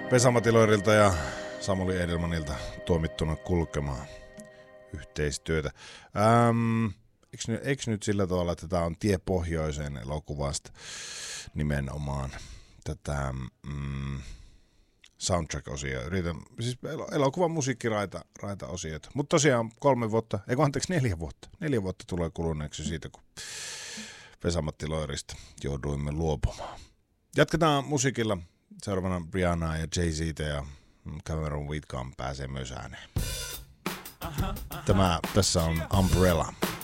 Vesa-Matti Loirilta ja Samuli Edelmanilta tuomittuna kulkemaan yhteistyötä. Eikö nyt sillä tavalla, että tämä on Tie pohjoiseen elokuvasta nimenomaan tätä soundtrack-osia. Yritän, siis elokuvan musiikkiraita-osiota. Mutta tosiaan 4 vuotta. 4 vuotta tulee kuluneeksi siitä, kun Vesa-Matti Loirista jouduimme luopumaan. Jatketaan musiikilla. Seuraavana Rihanna ja Jay-Ztä ja Cameron Wheatcomb pääsee myös ääneen. Tässä on Umbrella.